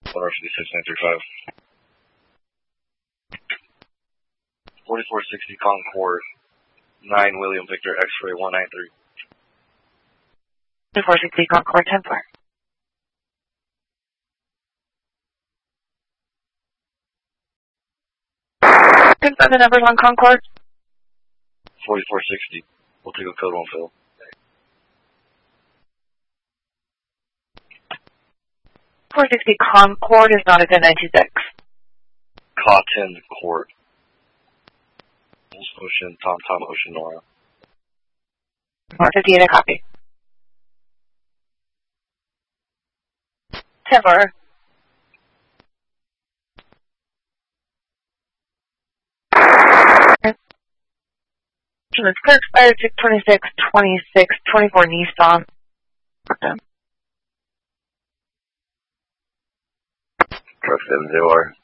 156-935. 4460 Concord, 9 William Victor X-ray 193. 4460 Concord 10-4. Confirm the numbers on Concord. 4460. We'll take a code 1 fill. .460 Concord is not a 1096. Cotton Court. Ocean, Tom, Ocean, Nora. 158, a copy. 10-4. It's clear expired 6/26/26/24 Nissan. Truck 70R.